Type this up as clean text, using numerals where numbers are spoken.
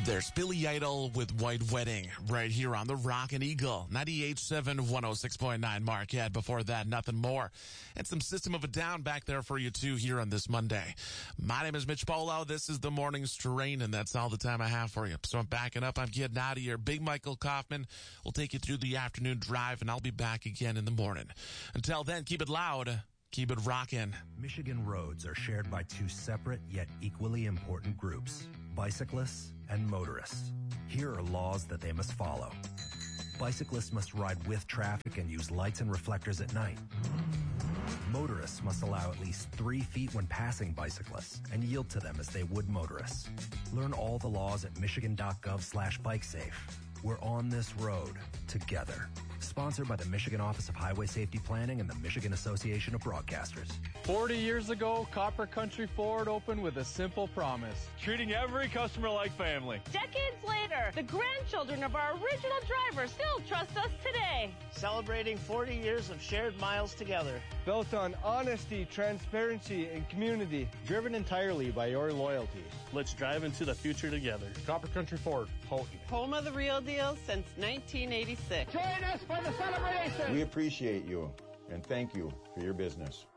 There's Billy Idol with White Wedding right here on the Rockin' Eagle. 98.7, 106.9 Marquette. Before that, Nothing More. And some System of a Down back there for you too here on this Monday. My name is Mitch Polo. This is the morning strain, and that's all the time I have for you. So I'm backing up. I'm getting out of here. Big Michael Kaufman will take you through the afternoon drive, and I'll be back again in the morning. Until then, keep it loud. Keep it rockin'. Michigan roads are shared by two separate yet equally important groups, bicyclists and motorists. Here are laws that they must follow. Bicyclists must ride with traffic and use lights and reflectors at night. Motorists must allow at least 3 feet when passing bicyclists and yield to them as they would motorists. Learn all the laws at michigan.gov/bikesafe. We're on this road together. Sponsored by the Michigan Office of Highway Safety Planning and the Michigan Association of Broadcasters. 40 years ago, Copper Country Ford opened with a simple promise: treating every customer like family. Decades later, the grandchildren of our original drivers still trust us today. Celebrating 40 years of shared miles together. Built on honesty, transparency, and community. Driven entirely by your loyalty. Let's drive into the future together. Copper Country Ford, Houghton. Home of the real deal since 1986. Join us for the celebration. We appreciate you and thank you for your business.